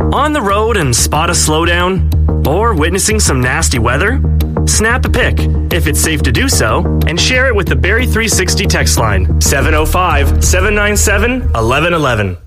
On the road and spot a slowdown? Or witnessing some nasty weather? Snap a pic, if it's safe to do so, and share it with the Barrie 360 text line, 705-797-1111.